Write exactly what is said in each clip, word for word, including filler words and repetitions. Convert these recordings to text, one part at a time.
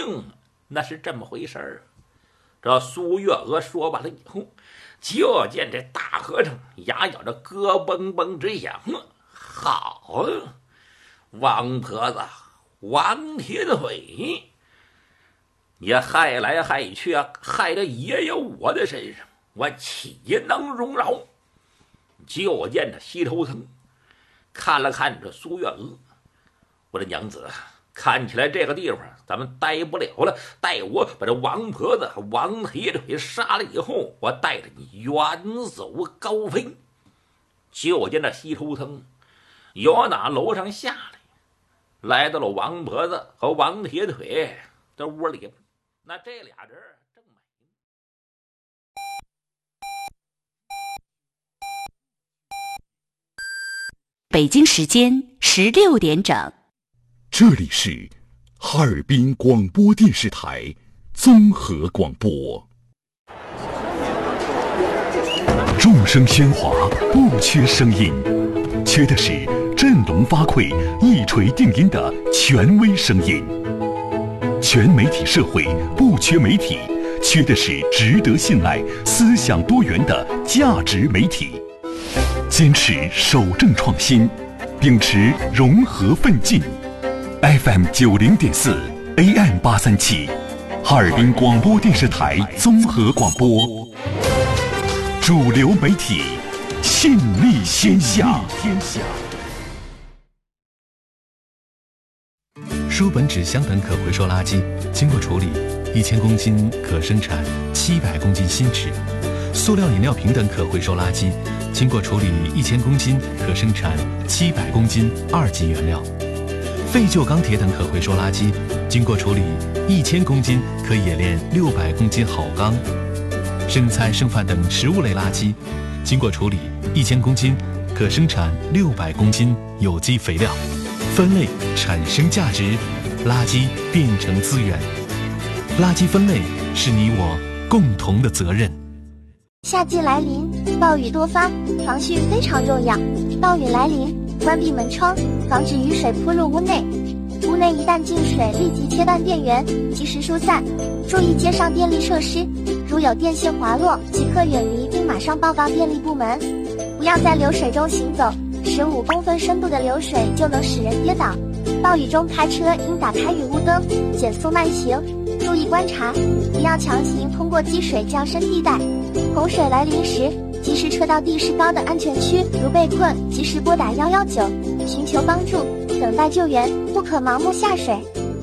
命，那是这么回事儿。这苏月娥说完了以后，就见这大和尚牙咬着咯嘣嘣直响。好，王婆子王铁腿，你害来害去啊，害得爷爷我的身上，我岂能容饶？就见这西头僧看了看这苏月娥，我的娘子，看起来这个地方咱们待不了了，待我把这王婆子和王铁腿杀了以后，我带着你远走高飞。就见这西头僧由那楼上下来，来到了王婆子和王铁腿的屋里。那这俩人正美。 北京时间十六点整， 这里是哈尔滨广播电视台综合广播。众声喧哗，不缺声音，缺的是振聋发聩、一锤定音的权威声音。全媒体社会不缺媒体，缺的是值得信赖、思想多元的价值媒体。坚持守正创新，秉持融合奋进。F M 九零点四 A M 八三七，哈尔滨广播电视台综合广播，主流媒体，信力天下。天下。 书本、纸箱等可回收垃圾经过处理，一千公斤可生产七百公斤新纸；塑料饮料瓶等可回收垃圾经过处理，一千公斤可生产七百公斤二级原料；废旧钢铁等可回收垃圾经过处理，一千公斤可冶炼六百公斤好钢；剩菜剩饭等食物类垃圾经过处理，一千公斤可生产六百公斤有机肥料。分类产生价值，垃圾变成资源。垃圾分类是你我共同的责任。 夏季来临，暴雨多发，防汛非常重要。暴雨来临，关闭门窗，防止雨水扑入屋内。屋内一旦进水，立即切断电源，及时疏散。注意街上电力设施，如有电线滑落，即刻远离并马上报告电力部门。不要在流水中行走。十五公分深度的流水就能使人跌倒。暴雨中开车应打开雨雾灯，减速慢行，注意观察，不要强行通过积水降深地带。洪水来临时，及时撤到地势高的安全区，如被困，及时拨打一一九，寻求帮助，等待救援，不可盲目下水。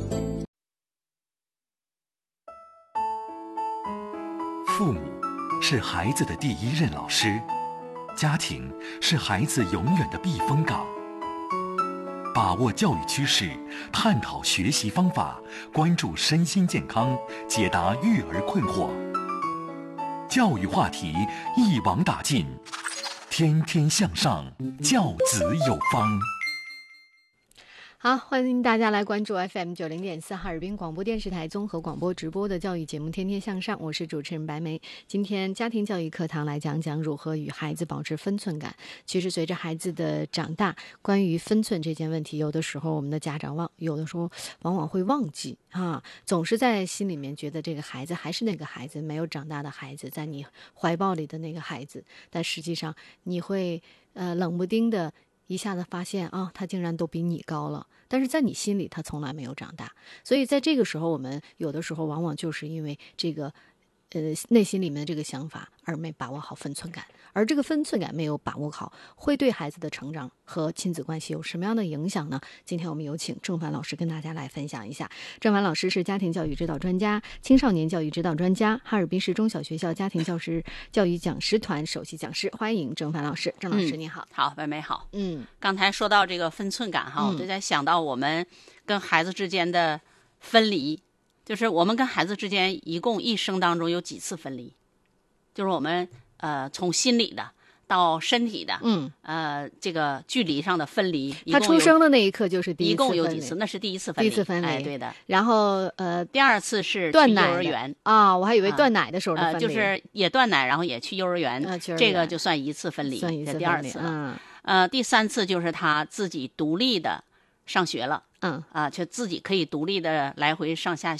父母是孩子的第一任老师，家庭是孩子永远的避风港。把握教育趋势，探讨学习方法，关注身心健康，解答育儿困惑。教育话题一网打尽，天天向上，教子有方。 好，欢迎大家来关注 F M 九零点四哈尔滨广播电视台综合广播直播的教育节目《天天向上》，我是主持人白梅。今天家庭教育课堂来讲讲如何与孩子保持分寸感。其实随着孩子的长大，关于分寸这件问题，有的时候我们的家长忘，有的时候往往会忘记啊，总是在心里面觉得这个孩子还是那个孩子，没有长大的孩子，在你怀抱里的那个孩子，但实际上你会呃冷不丁的一下子发现啊，他竟然都比你高了，但是在你心里他从来没有长大。所以在这个时候，我们有的时候往往就是因为这个呃内心里面的这个想法而没把握好分寸感，而这个分寸感没有把握好，会对孩子的成长和亲子关系有什么样的影响呢？今天我们有请郑凡老师跟大家来分享一下。郑凡老师是家庭教育指导专家、青少年教育指导专家，哈尔滨市中小学校家庭教师教育讲师团首席讲师，欢迎郑凡老师。郑老师、嗯、你好。 好，白梅好。 嗯， 刚才说到这个分寸感哈，我就在想到我们跟孩子之间的分离，就是我们跟孩子之间一共一生当中有几次分离，就是我们呃从心理的到身体的， 嗯， 呃，这个距离上的分离， 他出生的那一刻就是第一次分离， 一共有几次？那是第一次分离， 第一次分离， 哎，对的。 然后呃， 第二次是去幼儿园啊，我还以为断奶的时候的分离， 呃，就是也断奶，然后也去幼儿园， 呃、去幼儿园这个就算一次分离， 算一次分离， 第二次了。 嗯， 呃，第三次就是他自己独立的上学了， 嗯， 啊，就自己可以独立的来回上下